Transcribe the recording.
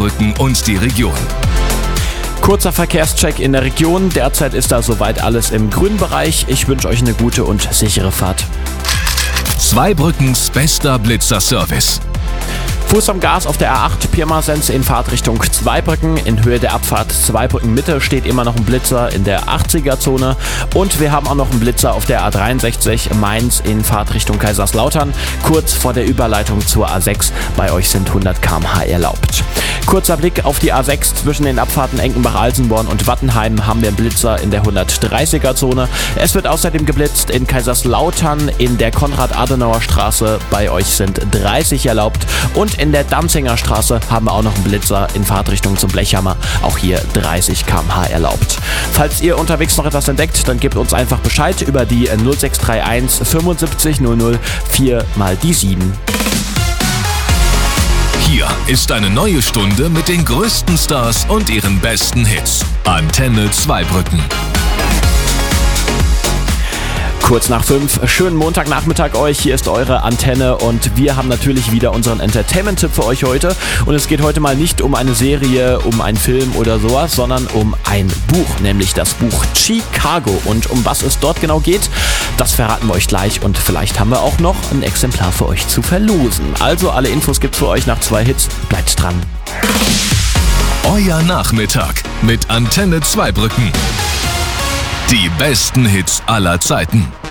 Zweibrücken und die Region. Kurzer Verkehrscheck in der Region. Derzeit ist da soweit alles im grünen Bereich. Ich wünsche euch eine gute und sichere Fahrt. Zweibrückens bester Blitzer-Service. Fuß am Gas auf der A8 Pirmasens in Fahrtrichtung Zweibrücken. In Höhe der Abfahrt Zweibrücken Mitte steht immer noch ein Blitzer in der 80er-Zone. Und wir haben auch noch einen Blitzer auf der A63 Mainz in Fahrtrichtung Kaiserslautern. Kurz vor der Überleitung zur A6. Bei euch sind 100 km/h erlaubt. Kurzer Blick auf die A6. Zwischen den Abfahrten Enkenbach-Alsenborn und Wattenheim haben wir einen Blitzer in der 130er-Zone. Es wird außerdem geblitzt in Kaiserslautern in der Konrad-Adenauer-Straße. Bei euch sind 30 erlaubt. Und in der Danzinger Straße haben wir auch noch einen Blitzer in Fahrtrichtung zum Blechhammer. Auch hier 30 km/h erlaubt. Falls ihr unterwegs noch etwas entdeckt, dann gebt uns einfach Bescheid über die 0631 75 00 4 mal die 7. Hier ist eine neue Stunde mit den größten Stars und ihren besten Hits. Antenne Zweibrücken. Kurz nach 5, schönen Montagnachmittag euch, hier ist eure Antenne und wir haben natürlich wieder unseren Entertainment-Tipp für euch heute und es geht heute mal nicht um eine Serie, um einen Film oder sowas, sondern um ein Buch, nämlich das Buch Chicago und um was es dort genau geht, das verraten wir euch gleich und vielleicht haben wir auch noch ein Exemplar für euch zu verlosen. Also alle Infos gibt's für euch nach 2 Hits, bleibt dran. Euer Nachmittag mit Antenne Zweibrücken. Die besten Hits aller Zeiten.